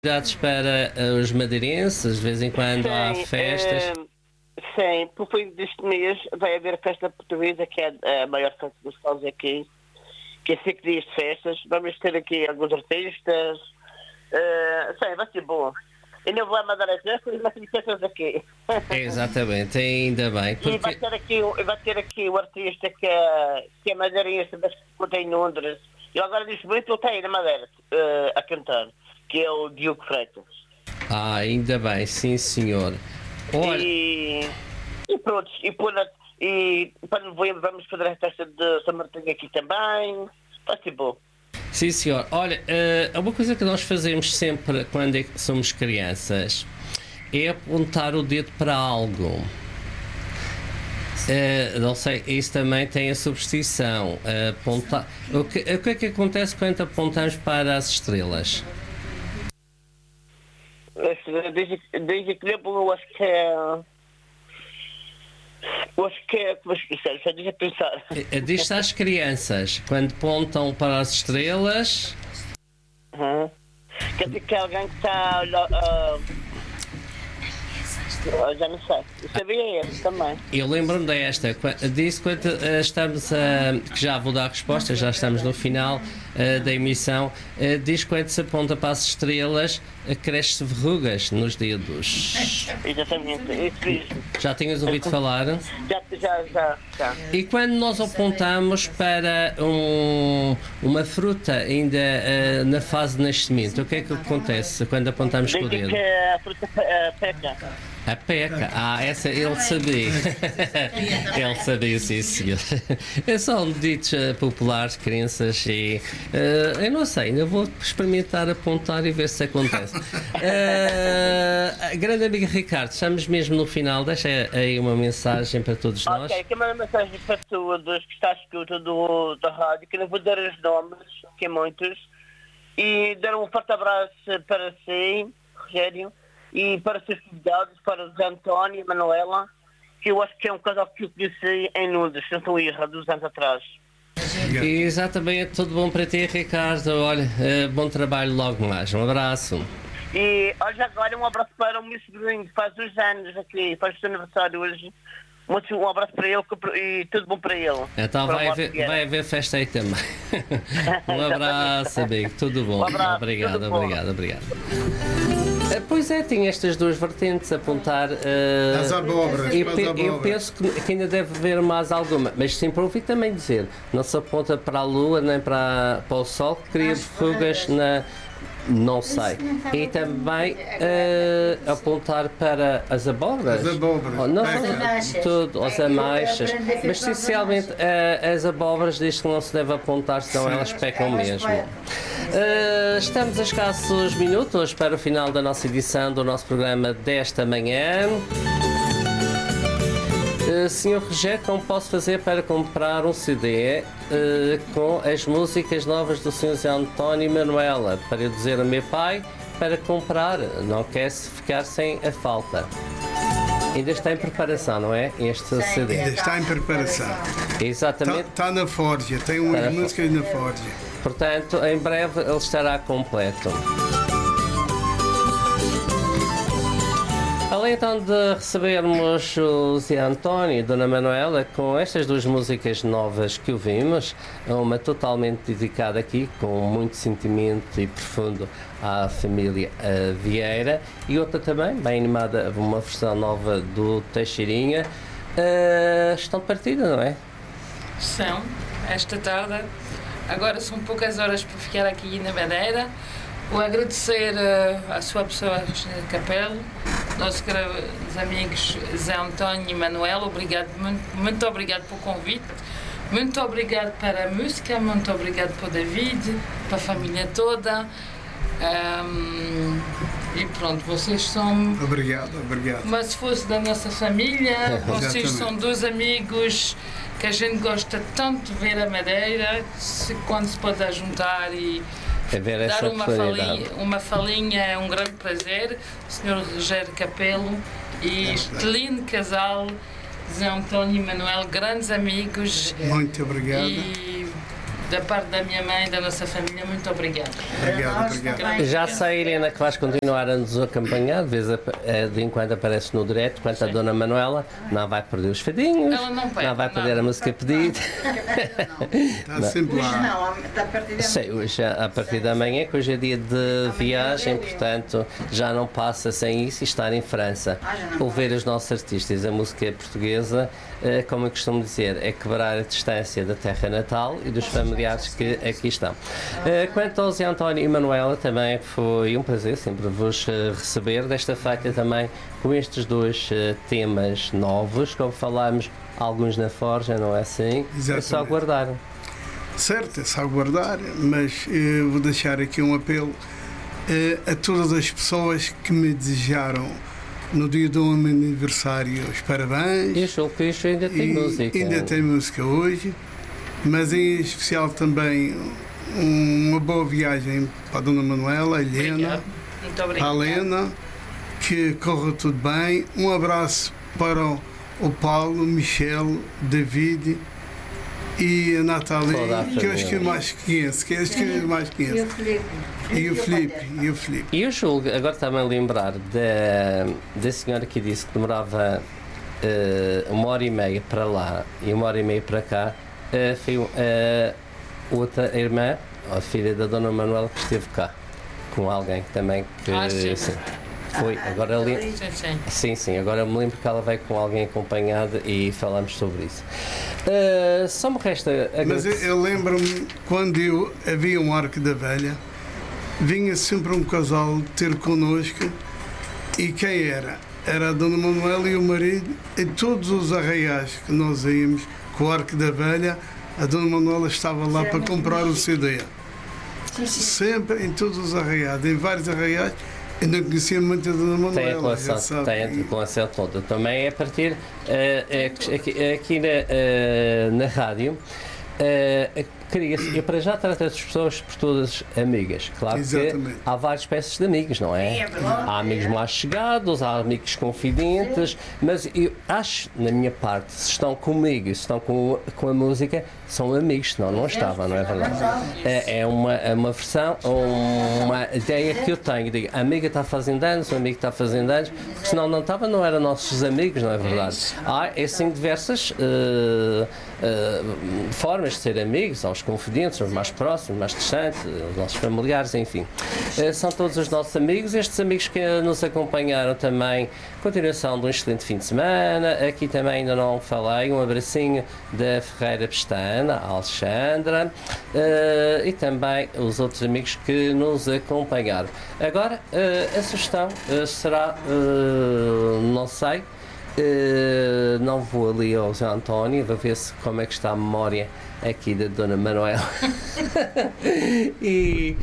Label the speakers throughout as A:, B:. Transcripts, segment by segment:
A: Atividades para os madeirenses, de vez em quando há festas.
B: Sim, por fim deste mês vai haver a festa portuguesa, que é a maior festa dos Paus aqui, que é 5 dias de festas. Vamos ter aqui alguns artistas. Sim, vai ser bom. Eu não vou mandar as festas, mas tem festas aqui.
A: Exatamente, ainda bem.
B: Porque... E vai ter aqui o artista que é madeirense, mas que tem em Londres. Ele agora neste momento ele está aí na Madeira a cantar, que é o Diogo Freitas.
A: Ainda bem, sim senhor. Olha...
B: E pronto, e para novembro vamos fazer a festa de São Martinho aqui também. Vai ser bom.
A: Sim senhor. Olha, uma coisa que nós fazemos sempre quando somos crianças é apontar o dedo para algo. Não sei, isso também tem a superstição. Apontar... O que é que acontece quando apontamos para as estrelas?
B: Desde que eu acho que é. Deixa eu pensar.
A: Diz-se às crianças, quando apontam para as estrelas.
B: Quer dizer que é alguém que está. Já não sei. Eu sabia esse também.
A: Eu lembro-me desta. Disse quando estamos a. Que já vou dar a resposta, já estamos no final da emissão. Diz que quando se aponta para as estrelas, cresce verrugas nos dedos.
B: Exatamente, isso mesmo.
A: Já tinhas ouvido falar?
B: Já.
A: E quando nós apontamos para uma fruta ainda na fase de nascimento, o que é que acontece quando apontamos com o dedo?
B: Que a fruta peca.
A: A peca, essa ele sabia. Ele sabia, sim senhor. São ditos populares, crianças, e eu não sei, ainda vou experimentar apontar e ver se acontece. Grande amigo Ricardo, estamos mesmo no final, deixa aí uma mensagem para todos nós.
B: Ok, quero mandar uma mensagem para todos que está à escuta da rádio, que não vou dar os nomes, que é muitos, e dar um forte abraço para si, Rogério, e para os seus convidados, para o José António e a Manuela, que eu acho que é um casal que eu conheci em Nudes, se não estou errado, 2 anos atrás.
A: Exatamente, tudo bom para ti, Ricardo. Olha, bom trabalho logo mais. Um abraço.
B: E hoje agora um abraço para o meu sobrinho, que faz 2 anos aqui, faz o seu aniversário hoje. Um abraço para ele e tudo bom para ele.
A: Então vai haver festa aí também. Um abraço, amigo. Tudo bom. Obrigado. Pois é, tinha estas duas vertentes, apontar
C: as abóboras.
A: Eu penso que ainda deve haver mais alguma, mas sempre ouvi também dizer, não se aponta para a lua nem para o sol, que cria verrugas na... Não sei. E também apontar para as abóboras.
C: As abóboras.
A: Tudo, as ameixas. Mas essencialmente as abóboras diz que não se deve apontar, senão elas pecam mesmo. Estamos a escassos minutos para o final da nossa edição do nosso programa desta manhã. Senhor Rogério, como posso fazer para comprar um CD com as músicas novas do Sr. José António e Manuela? Para eu dizer ao meu pai para comprar, não quer-se ficar sem a falta. Ainda está em preparação, não é? Este CD.
C: Ainda está em preparação.
A: Exatamente.
C: Está na Forja, tem umas músicas na Forja.
A: Portanto, em breve ele estará completo. Além então de recebermos o Zé António e Dona Manuela com estas duas músicas novas que ouvimos, uma totalmente dedicada aqui, com muito sentimento e profundo à família Vieira, e outra também, bem animada, uma versão nova do Teixeirinha. Estão de partida, não é?
D: São, esta tarde. Agora são poucas horas para ficar aqui na Madeira. Vou agradecer a sua pessoa, Capelo, nossos amigos Zé António e Manuel. Obrigado, muito obrigado pelo convite, muito obrigado para a música, muito obrigado para o David, para a família toda. E pronto, vocês são...
C: Obrigado.
D: Mas se fosse da nossa família, vocês são 2 amigos que a gente gosta tanto de ver a Madeira, quando se pode juntar e... dar uma falinha é um grande prazer. Sr. Rogério Capelo e este lindo casal, Zé António e Manuel, grandes amigos.
C: Muito obrigado.
D: E da parte da minha mãe e da nossa família, muito obrigado.
C: Obrigado.
A: Já sei, Helena, que vais continuar a nos acompanhar, de enquanto aparece no direto, quanto a Dona Manuela, não vai perder os fadinhos,
D: Ela não perde,
A: vai perder a música pedida.
C: Está sempre
E: Hoje
C: lá.
E: não, está a partir de
A: Sei, hoje, a partir da manhã, que hoje é dia de viagem, portanto já não passa sem isso e estar em França. Ouvir os nossos artistas, a música portuguesa, como eu costumo dizer, é quebrar a distância da terra natal e dos familiares que aqui estão. Quanto ao Zé António e Manuela, também foi um prazer sempre vos receber, desta feita também com estes dois temas novos, como falámos, alguns na Forja, não é assim?
C: Exatamente.
A: É só aguardar.
C: Certo, é só aguardar, mas vou deixar aqui um apelo a todas as pessoas que me desejaram no dia do meu aniversário os parabéns.
A: E o show que isto ainda tem música.
C: Ainda tem música hoje, mas em especial também uma boa viagem para a Dona Manuela, a Helena,
D: Obrigado. Muito
C: a
D: obrigado.
C: Helena, que corra tudo bem. Um abraço para o Paulo, o Michel, David e a Natália,
A: Toda a
C: que eu acho que
A: família.
C: mais conheço, que eu acho que eu mais
E: E o
C: conheço.
E: Filipe.
C: E o Filipe.
A: E eu julgo, agora está-me a lembrar da senhora que disse que demorava 1h30 para lá e 1h30 para cá, foi outra irmã, a filha da Dona Manuela, que esteve cá com alguém também que
D: Sim.
A: foi. Agora ali.
D: Sim.
A: Sim, agora me lembro que ela veio com alguém acompanhada e falamos sobre isso. Só me resta
C: Mas
A: agradecer.
C: eu lembro-me quando havia um Arco da Velha, vinha sempre um casal ter connosco e quem era? Era a Dona Manuela e o marido, em todos os arraiais que nós íamos com o Arco da Velha, a Dona Manuela estava lá para comprar o CD. Sempre em todos os arraiais, em vários arraiais. Eu não conhecia muito a Dona Manuela.
A: Tem a relação,
C: já sabe.
A: tem a relação toda. Também é a partir aqui na rádio. Eu para já trato as pessoas por todas amigas. Claro
C: Exatamente.
A: que há várias espécies de amigos, não é?
E: É verdade.
A: Há amigos mais chegados, há amigos confidentes, mas eu acho, na minha parte, se estão comigo e se estão com a música, são amigos, senão não estavam, não é verdade? É uma versão, uma ideia que eu tenho. Digo, a amiga está fazendo anos, o amigo está fazendo anos, senão não estava, não eram nossos amigos, não é verdade? Há, assim, diversas formas de ser amigos, aos confidentes, aos mais próximos, mais distantes, aos nossos familiares, enfim. São todos os nossos amigos, estes amigos que nos acompanharam também, continuação de um excelente fim de semana. Aqui também ainda não falei, um abracinho da Ferreira Pestana, a Alexandra, e também os outros amigos que nos acompanharam. Agora, a sugestão será, não sei, não vou ali ao Zé António, vou ver como é que está a memória aqui da Dona Manuela e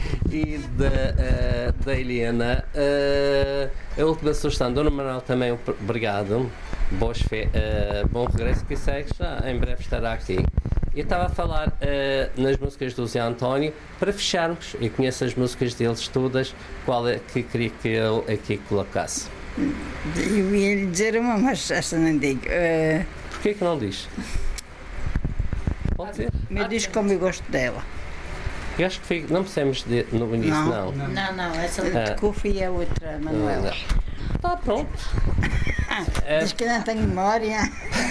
A: da Helena. A última sugestão, Dona Manuela, também obrigado, bom regresso, que sei que já em breve estará aqui. Eu estava a falar nas músicas do Zé António, para fecharmos, eu conheço as músicas deles todas, qual é que queria que eu aqui colocasse?
E: Eu ia lhe dizer uma, mas esta não digo.
A: Porquê que não diz? Pode ser?
E: Me diz como eu gosto dela.
A: Eu acho que não precisamos no início, não.
E: Não, essa de Cufi e a outra, Manuela.
A: Está pronto.
E: Diz que não tenho memória.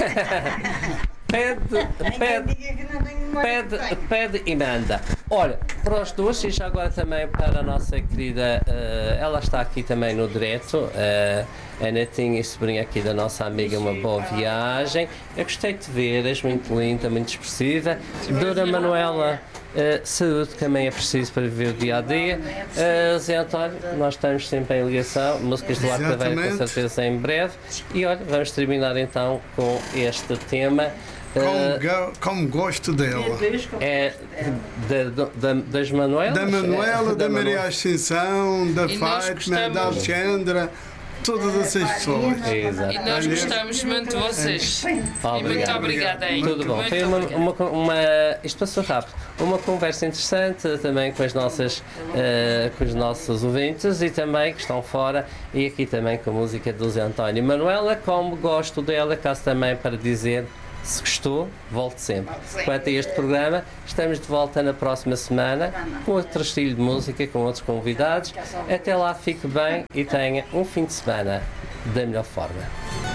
A: Pede e manda. Olha, para os dois e já agora também para a nossa querida, ela está aqui também no direto, a netinha e sobrinha aqui da nossa amiga, uma boa viagem. Eu gostei de ver, és muito linda, muito expressiva. Dona Manuela, saúde também é preciso para viver o dia a dia. Zé António, nós estamos sempre em ligação, músicas do Arco da Velha com certeza em breve. E olha, vamos terminar então com este tema.
C: Como gosto dela.
A: É das Manuelas?
C: Da Manuela, da Maria
A: Manuela.
C: Ascensão, da
D: E nós
C: Fátima, da
D: gostamos.
C: Alexandra, todas essas pessoas.
A: Exato.
D: E nós gostamos muito de vocês. E muito obrigada, hein?
A: Tudo bom.
D: Muito
A: Foi isto passou rápido. Uma conversa interessante também com com os nossos ouvintes e também que estão fora, e aqui também com a música do Zé António. Manuela, como gosto dela, caso também para dizer Se gostou, volte sempre. Quanto a este programa, estamos de volta na próxima semana com outro estilo de música, com outros convidados. Até lá, fique bem e tenha um fim de semana da melhor forma.